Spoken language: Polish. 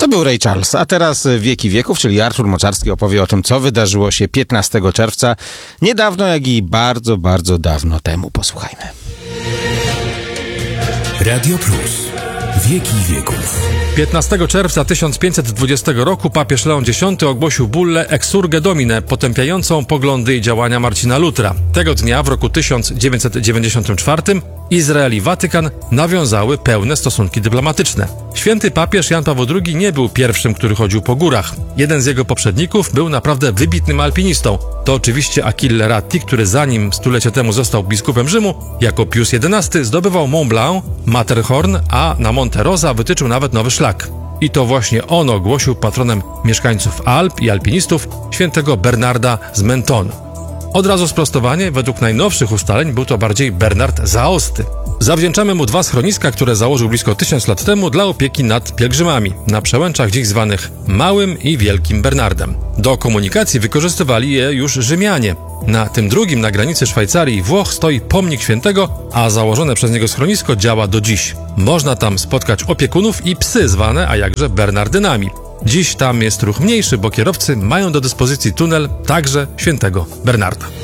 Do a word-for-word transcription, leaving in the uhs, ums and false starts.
To był Ray Charles, a teraz Wieki Wieków, czyli Artur Moczarski opowie o tym, co wydarzyło się piętnastego czerwca, niedawno, jak i bardzo, bardzo dawno temu. Posłuchajmy. Radio Plus. Wieki Wieków. piętnastego czerwca tysiąc pięćset dwudziestego roku papież Leon X ogłosił bullę Exsurge Domine, potępiającą poglądy i działania Marcina Lutra. Tego dnia, w roku tysiąc dziewięćset dziewięćdziesiątym czwartym, Izrael i Watykan nawiązały pełne stosunki dyplomatyczne. Święty papież Jan Paweł drugi nie był pierwszym, który chodził po górach. Jeden z jego poprzedników był naprawdę wybitnym alpinistą. To oczywiście Achille Ratti, który zanim stulecie temu został biskupem Rzymu, jako Pius jedenasty zdobywał Mont Blanc, Matterhorn, a na Monte Rosa wytyczył nawet nowy szlak. I to właśnie on ogłosił patronem mieszkańców Alp i alpinistów świętego Bernarda z Menton. Od razu sprostowanie, według najnowszych ustaleń był to bardziej Bernard Zaosty. Zawdzięczamy mu dwa schroniska, które założył blisko tysiąc lat temu dla opieki nad pielgrzymami, na przełęczach dziś zwanych Małym i Wielkim Bernardem. Do komunikacji wykorzystywali je już Rzymianie. Na tym drugim, na granicy Szwajcarii i Włoch, stoi pomnik świętego, a założone przez niego schronisko działa do dziś. Można tam spotkać opiekunów i psy zwane, a jakże Bernardynami. Dziś tam jest ruch mniejszy, bo kierowcy mają do dyspozycji tunel także świętego Bernarda.